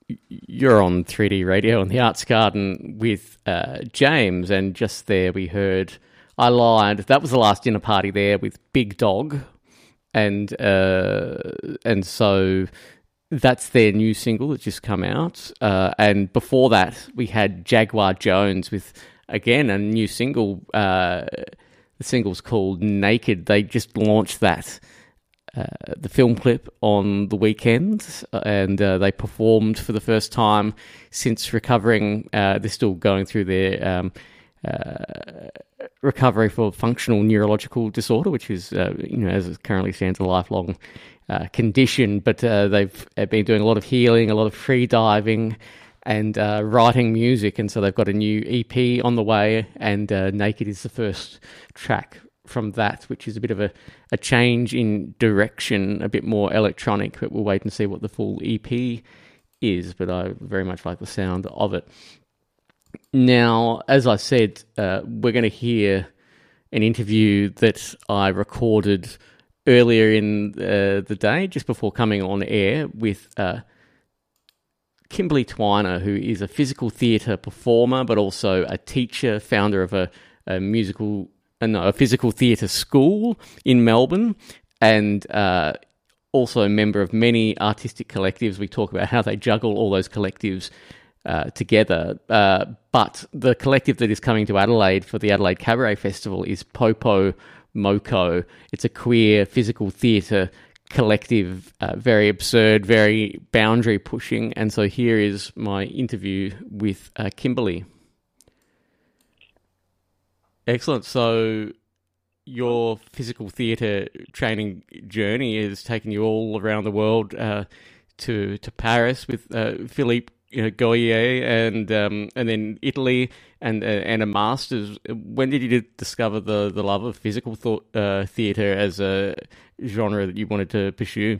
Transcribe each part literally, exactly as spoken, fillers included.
you're on three D Radio in the Arts Garden with uh, James, and just there we heard I Lied. That was the last dinner party there with Big Dog, and uh, and so that's their new single that's just come out. Uh, and before that, we had Jaguar Jones with, again, a new single. Uh, the single's called Naked. They just launched that. Uh, the film clip on the weekend, and uh, they performed for the first time since recovering. Uh, they're still going through their um, uh, recovery for functional neurological disorder, which is, uh, you know, as it currently stands, a lifelong uh, condition. But uh, they've been doing a lot of healing, a lot of free diving, and uh, writing music, and so they've got a new E P on the way, and uh, Naked is the first track from that, which is a bit of a, a change in direction, a bit more electronic, but we'll wait and see what the full E P is, but I very much like the sound of it. Now, as I said, uh, we're going to hear an interview that I recorded earlier in uh, the day, just before coming on air, with uh, Kimberly Twiner, who is a physical theatre performer, but also a teacher, founder of a, a musical a, no, a physical theatre school in Melbourne, and uh, also a member of many artistic collectives. We talk about how they juggle all those collectives uh, together. Uh, but the collective that is coming to Adelaide for the Adelaide Cabaret Festival is Popo Moko. It's a queer physical theatre collective, uh, very absurd, very boundary pushing. And so here is my interview with uh, Kimberly. Excellent. So your physical theatre training journey has taken you all around the world, uh, to to Paris with uh, Philippe you know, Goyer, and um, and then Italy, and uh, and a master's. When did you discover the, the love of physical thought, uh, theatre as a genre that you wanted to pursue?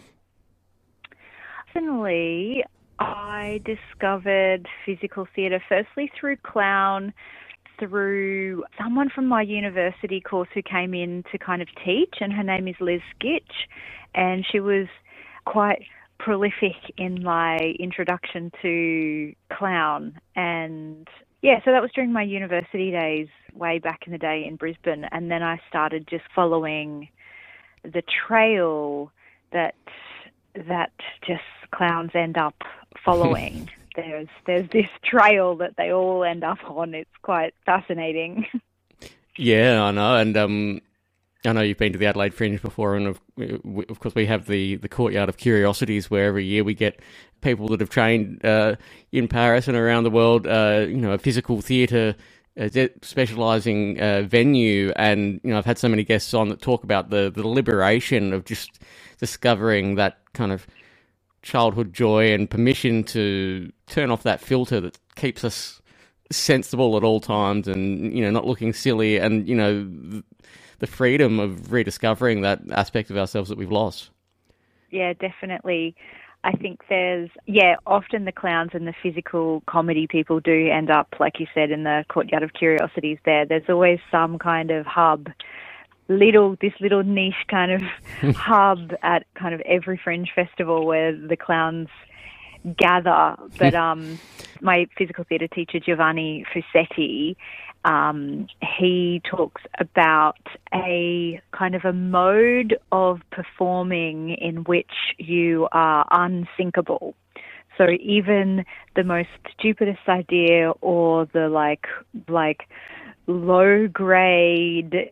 Personally, I discovered physical theatre firstly through clown, through someone from my university course who came in to kind of teach, and her name is Liz Skitch, and she was quite prolific in my introduction to clown. And yeah, so that was during my university days way back in the day in Brisbane, and then I started just following the trail that that just clowns end up following. There's there's this trail that they all end up on. It's quite fascinating. Yeah, I know, and um, I know you've been to the Adelaide Fringe before, and of, of course we have the, the Courtyard of Curiosities, where every year we get people that have trained uh, in Paris and around the world, uh, you know, a physical theatre uh, specialising uh, venue, and you know, I've had so many guests on that talk about the, the liberation of just discovering that kind of childhood joy and permission to turn off that filter that keeps us sensible at all times, and you know, not looking silly, and you know, the freedom of rediscovering that aspect of ourselves that we've lost. Yeah, definitely. I think there's, yeah, often the clowns and the physical comedy people do end up, like you said, in the Courtyard of Curiosities there. There's always some kind of hub, little, this little niche kind of hub at kind of every Fringe festival where the clowns gather. But um, my physical theatre teacher, Giovanni Fusetti, Um, he talks about a kind of a mode of performing in which you are unsinkable. So even the most stupidest idea, or the like, like low grade,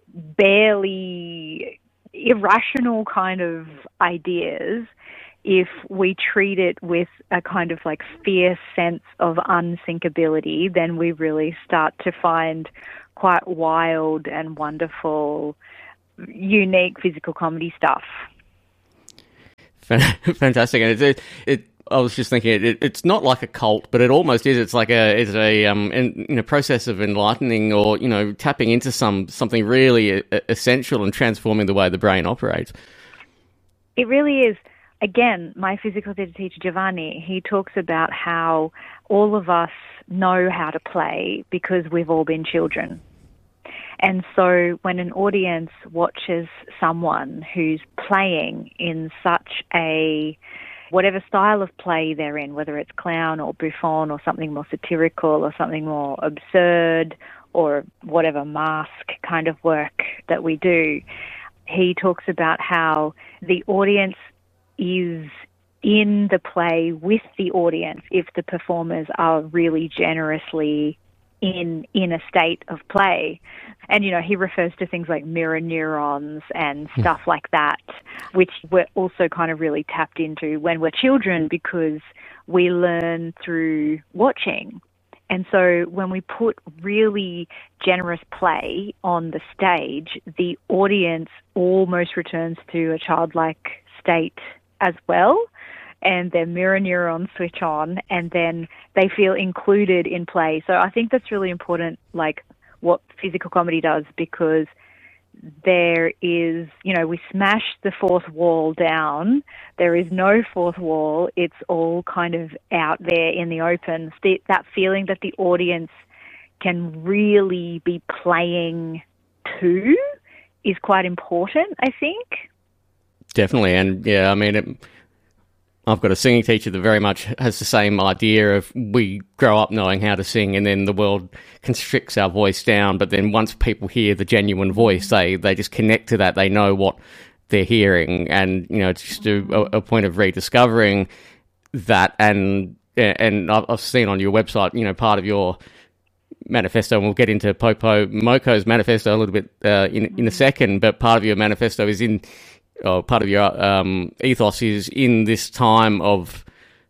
barely irrational kind of ideas, if we treat it with a kind of like fierce sense of unsinkability, then we really start to find quite wild and wonderful, unique physical comedy stuff. Fantastic. And it, it, I was just thinking, it, it's not like a cult, but it almost is. It's like a, it's a, um, in, in a process of enlightening, or, you know, tapping into some, something really essential and transforming the way the brain operates. It really is. Again, my physical theatre teacher, Giovanni, he talks about how all of us know how to play because we've all been children. And so when an audience watches someone who's playing in such a whatever style of play they're in, whether it's clown or bouffon or something more satirical or something more absurd or whatever mask kind of work that we do. He talks about how the audience is in the play with the audience if the performers are really generously in in a state of play. And, you know, he refers to things like mirror neurons and stuff like that, which we're also kind of really tapped into when we're children because we learn through watching. And so when we put really generous play on the stage, the audience almost returns to a childlike state as well, and their mirror neurons switch on, and then they feel included in play. So I think that's really important, like what physical comedy does, because there is, you know, we smash the fourth wall down. There is no fourth wall. It's all kind of out there in the open. That feeling that the audience can really be playing too is quite important, I think. Definitely. And yeah, I mean, it, I've got a singing teacher that very much has the same idea of we grow up knowing how to sing and then the world constricts our voice down. But then once people hear the genuine voice, they, they just connect to that. They know what they're hearing. And, you know, it's just a, a point of rediscovering that. And, and I've seen on your website, you know, part of your manifesto, and we'll get into Popo Moko's manifesto a little bit uh, in, in a second, but part of your manifesto is in... or part of your um, ethos is in this time of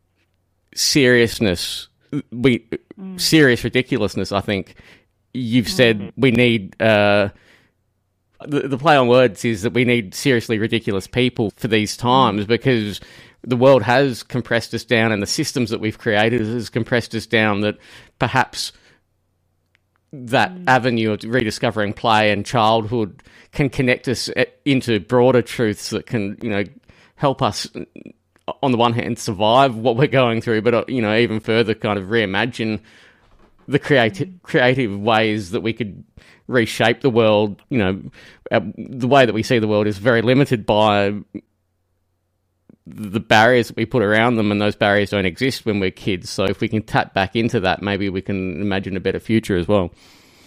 seriousness, we mm. serious ridiculousness. I think you've mm. said we need uh, the, the play on words is that we need seriously ridiculous people for these times mm. because the world has compressed us down, and the systems that we've created has compressed us down. That perhaps that mm. avenue of rediscovering play and childhood can connect us into broader truths that can, you know, help us, on the one hand, survive what we're going through, but, you know, even further kind of reimagine the creative creative ways that we could reshape the world. You know, the way that we see the world is very limited by the barriers that we put around them, and those barriers don't exist when we're kids. So if we can tap back into that, maybe we can imagine a better future as well.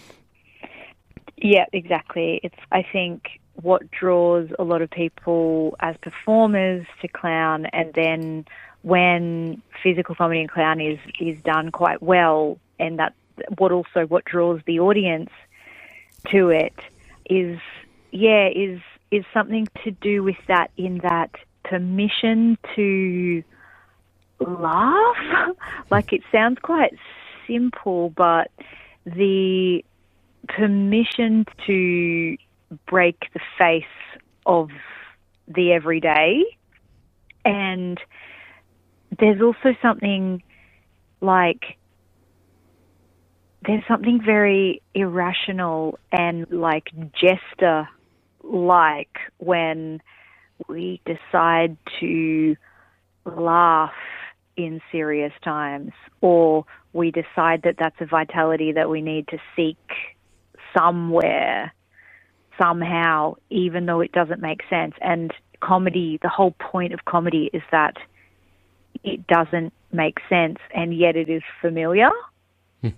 Yeah, exactly. It's, I think, what draws a lot of people as performers to clown, and then when physical comedy and clown is, is done quite well, and that what also what draws the audience to it is, yeah, is is something to do with that, in that permission to laugh. Like, it sounds quite simple, but the permission to break the face of the everyday. And there's also something like, there's something very irrational and like jester like when we decide to laugh in serious times, or we decide that that's a vitality that we need to seek somewhere, somehow, even though it doesn't make sense. And comedy, the whole point of comedy is that it doesn't make sense, and yet it is familiar. Hmm.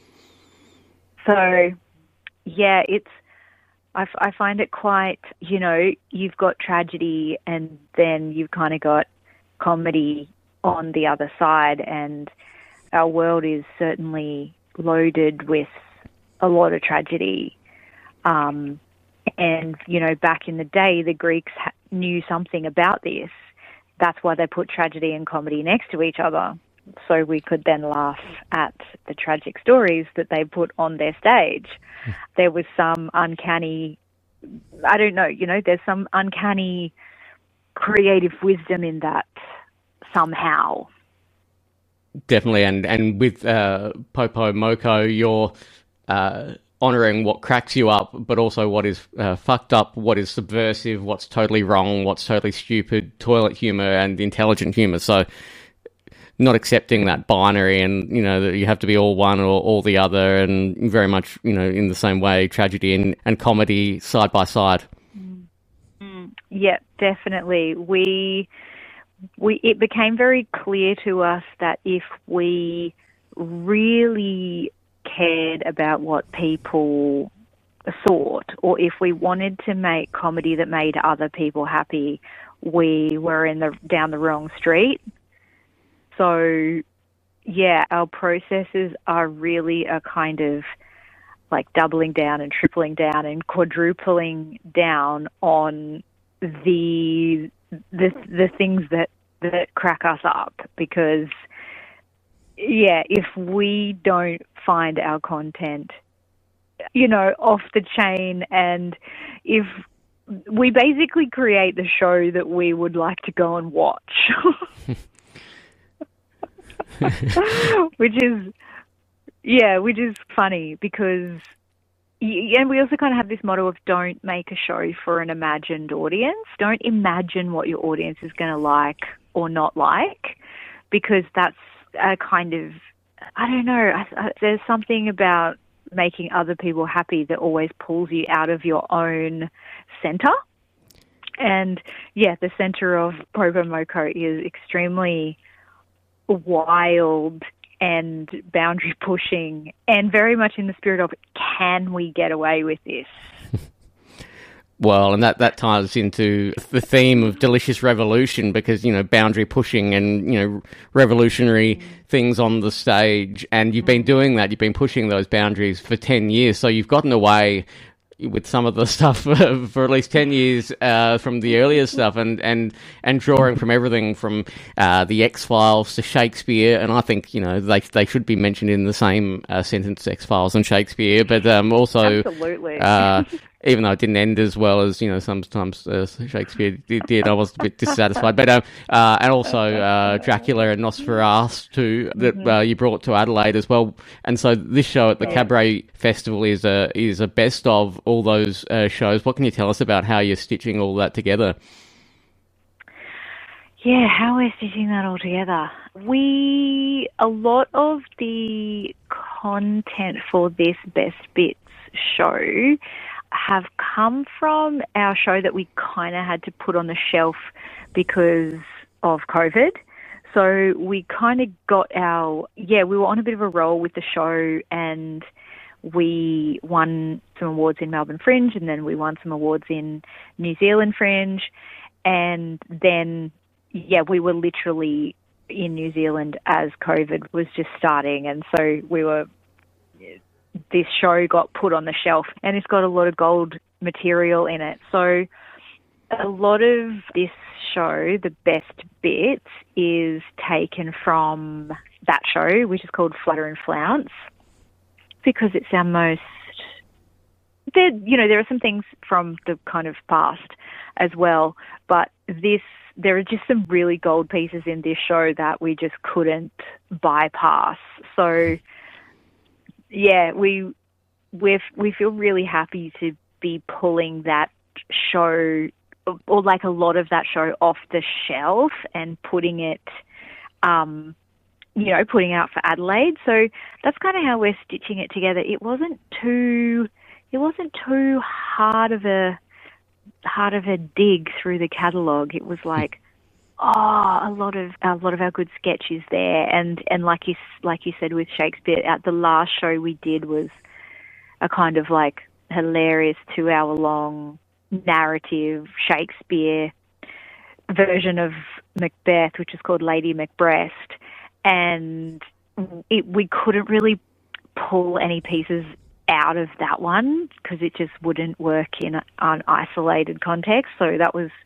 So, yeah, it's, I, f- I find it quite, you know, you've got tragedy and then you've kind of got comedy on the other side, and our world is certainly loaded with a lot of tragedy. Um, and, you know, back in the day, the Greeks ha- knew something about this. That's why they put tragedy and comedy next to each other, so we could then laugh at the tragic stories that they put on their stage. There was some uncanny, I don't know, you know, there's some uncanny creative wisdom in that somehow. Definitely, and, and with uh, Popo Moko, you're uh, honouring what cracks you up, but also what is uh, fucked up, what is subversive, what's totally wrong, what's totally stupid, toilet humour and intelligent humour. So not accepting that binary, and, you know, that you have to be all one or all the other, and very much, you know, in the same way, tragedy and, and comedy side by side. Mm. Yeah, definitely. We we it became very clear to us that if we really cared about what people thought, or if we wanted to make comedy that made other people happy, we were in the down the wrong street. So, yeah, our processes are really a kind of like doubling down and tripling down and quadrupling down on the the the things that that crack us up, because yeah, if we don't find our content, you know, off the chain, and if we basically create the show that we would like to go and watch, which is, yeah, which is funny because, and we also kind of have this motto of don't make a show for an imagined audience. Don't imagine what your audience is going to like or not like, because that's a kind of, I don't know, I, I, there's something about making other people happy that always pulls you out of your own center. And yeah, the center of Popo Moko is extremely wild and boundary pushing, and very much in the spirit of, can we get away with this? Well, and that, that ties into the theme of Delicious Revolution, because, you know, boundary pushing and, you know, revolutionary mm. things on the stage. And you've been doing that. You've been pushing those boundaries for ten years. So you've gotten away with some of the stuff for, for at least ten years uh, from the earlier stuff, and, and, and drawing from everything from uh, the X-Files to Shakespeare. And I think, you know, they they should be mentioned in the same uh, sentence, X-Files and Shakespeare, but um, also... Absolutely. Uh, even though it didn't end as well as, you know, sometimes uh, Shakespeare did, I was a bit dissatisfied. But um, uh, and also uh, Dracula and Nosferatu too, that uh, you brought to Adelaide as well. And so this show at the Cabaret Festival is a is a best of all those uh, shows. What can you tell us about how you're stitching all that together? Yeah, how we're stitching that all together. We a lot of the content for this Best Bits show have come from our show that we kind of had to put on the shelf because of COVID. So we kind of got our, yeah, we were on a bit of a roll with the show, and we won some awards in Melbourne Fringe, and then we won some awards in New Zealand Fringe. And then, yeah, we were literally in New Zealand as COVID was just starting. And so we were... this show got put on the shelf, and it's got a lot of gold material in it. So a lot of this show, the Best Bits, is taken from that show, which is called Flutter and Flounce, because it's our most... There, you know, there are some things from the kind of past as well, but this... there are just some really gold pieces in this show that we just couldn't bypass. So... yeah, we we we feel really happy to be pulling that show, or like a lot of that show, off the shelf and putting it, um, you know, putting out for Adelaide. So that's kind of how we're stitching it together. It wasn't too, it wasn't too hard of a hard of a dig through the catalogue. It was like, oh, a lot of a lot of our good sketches there, and and like you like you said with Shakespeare, at the last show we did was a kind of like hilarious two hour long narrative Shakespeare version of Macbeth, which is called Lady Macbreast, and it, we couldn't really pull any pieces out of that one because it just wouldn't work in an isolated context. So that was.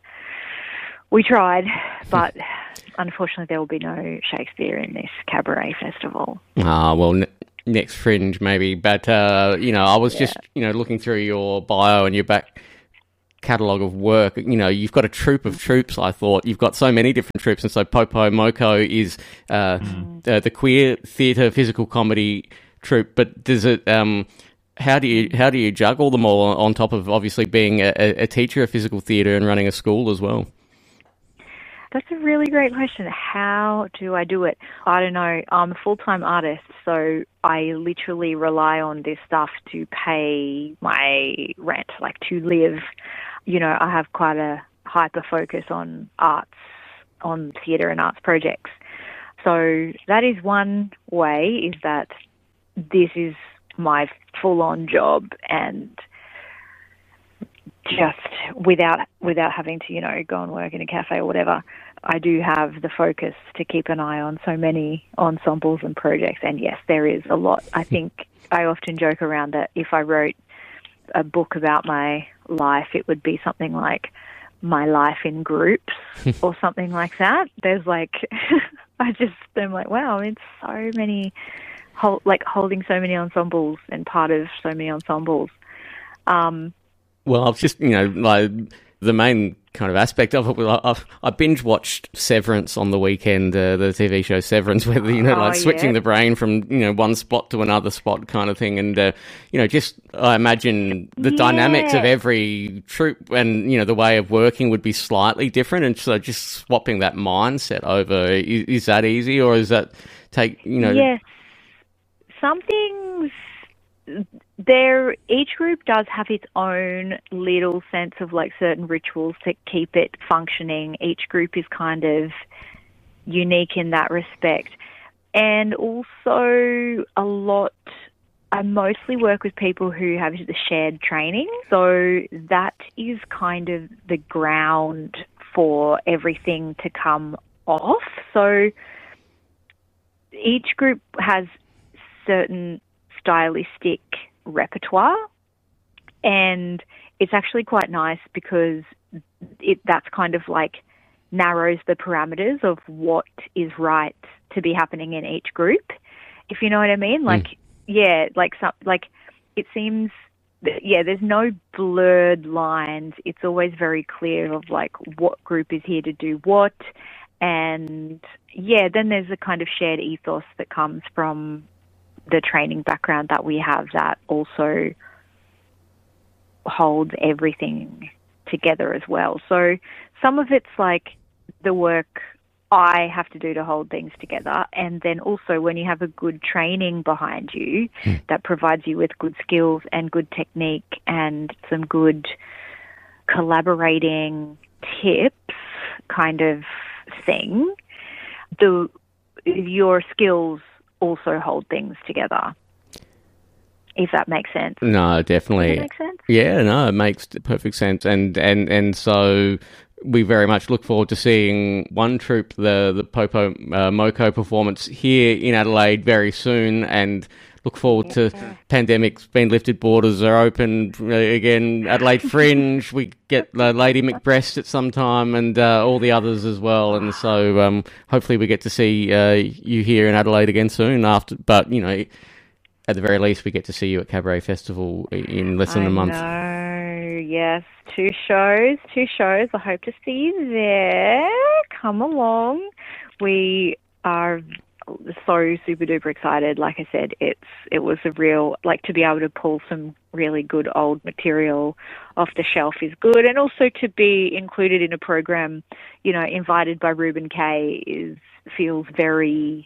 We tried, but unfortunately there will be no Shakespeare in this Cabaret Festival. Ah, well, n- next Fringe maybe. But, uh, you know, I was yeah. just, you know, looking through your bio and your back catalogue of work. You know, you've got a troupe of troupes, I thought. You've got so many different troupes. And so Popo Moko is uh, mm. uh, the queer theatre physical comedy troupe. But does it... Um, How do you how do you juggle them all on top of obviously being a, a teacher of physical theatre and running a school as well? That's a really great question. How do I do it? I don't know. I'm a full-time artist, so I literally rely on this stuff to pay my rent, like to live. You know, I have quite a hyper focus on arts on theatre and arts projects. So that is one way, is that this is my full-on job, and just without without having to, you know, go and work in a cafe or whatever, I do have the focus to keep an eye on so many ensembles and projects. And yes, there is a lot. I think I often joke around that if I wrote a book about my life, it would be something like My Life in Groups or something like that. There's like, I just am like, wow, it's so many, hold, like holding so many ensembles and part of so many ensembles. Um, well, I've just, you know, like the main kind of aspect of it, I've, I binge watched Severance on the weekend, uh, the T V show Severance, where, you know, like oh, switching yeah. the brain from, you know, one spot to another spot kind of thing. And, uh, you know, just I imagine the yeah. dynamics of every troupe and, you know, the way of working would be slightly different. And so just swapping that mindset over, is, is that easy, or is that take, you know? Yes. Some things, there, each group does have its own little sense of like certain rituals to keep it functioning. Each group is kind of unique in that respect. And also a lot, I mostly work with people who have the shared training. So that is kind of the ground for everything to come off. So each group has certain stylistic repertoire, and it's actually quite nice because it that's kind of like narrows the parameters of what is right to be happening in each group, if you know what I mean. Like, mm. yeah, like some, like it seems that, yeah, there's no blurred lines. It's always very clear of like what group is here to do what, and yeah, then there's a kind of shared ethos that comes from the training background that we have that also holds everything together as well. So some of it's like the work I have to do to hold things together, and then also when you have a good training behind you mm. that provides you with good skills and good technique and some good collaborating tips kind of thing, the your skills also hold things together, if that makes sense. No, definitely. Does that make sense? Yeah, no, it makes perfect sense. And and, and so we very much look forward to seeing one troupe, the, the Popo uh, Moko performance here in Adelaide very soon, and look forward yeah. to pandemic's been lifted, borders are open again, Adelaide Fringe, we get uh, Lady McBreast at some time, and uh, all the others as well. And so um, hopefully we get to see uh, you here in Adelaide again soon after, but, you know, at the very least we get to see you at Cabaret Festival in less than I a month. Know, yes, two shows, two shows. I hope to see you there. Come along. We are so super duper excited. Like I said, it's it was a real, like, to be able to pull some really good old material off the shelf is good, and also to be included in a program, you know, invited by Reuben Kaye is feels very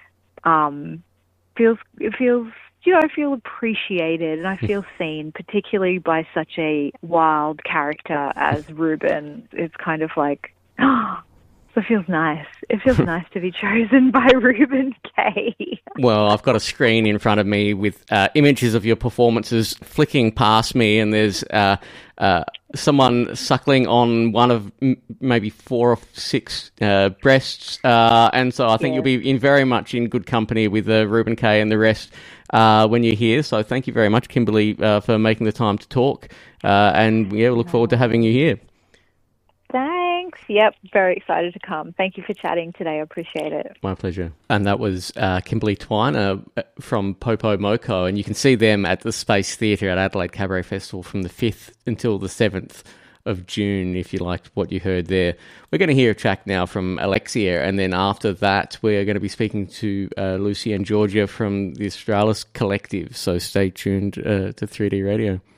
um feels it feels you know I feel appreciated, and I feel seen, particularly by such a wild character as Reuben. It's kind of like, oh, it feels nice. It feels nice to be chosen by Reuben Kaye. Well, I've got a screen in front of me with uh, images of your performances flicking past me, and there's uh, uh, someone suckling on one of m- maybe four or six uh, breasts, uh, and so I think yeah. you'll be in very much in good company with uh, Reuben Kaye and the rest uh, when you're here. So thank you very much, Kimberly, uh, for making the time to talk, uh, and yeah, we look forward to having you here. Thanks. Yep, very excited to come. Thank you for chatting today. I appreciate it. My pleasure. And that was uh, Kimberly Twiner from Popo Moko, and you can see them at the Space Theatre at Adelaide Cabaret Festival from the fifth until the seventh of June, if you liked what you heard there. We're going to hear a track now from Alexia, and then after that we're going to be speaking to uh, Lucy and Georgia from the Australis Collective, so stay tuned uh, to three D Radio.